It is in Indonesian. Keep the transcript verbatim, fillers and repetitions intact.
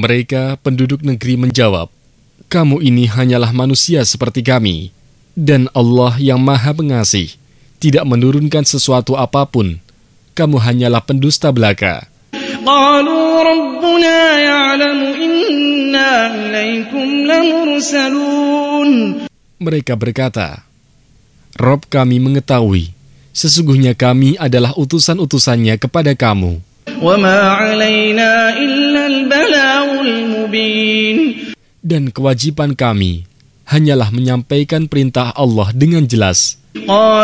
Mereka, penduduk negeri, menjawab, "Kamu ini hanyalah manusia seperti kami, dan Allah yang Maha Pengasih tidak menurunkan sesuatu apapun. Kamu hanyalah pendusta belaka." قالوا ربنا يعلم إنا إليكم لمرسلون. Mereka berkata, "Rob kami mengetahui, sesungguhnya kami adalah utusan-utusannya kepada kamu. وما علينا إلا البلاغ المبين. Dan kewajiban kami hanyalah menyampaikan perintah Allah dengan jelas."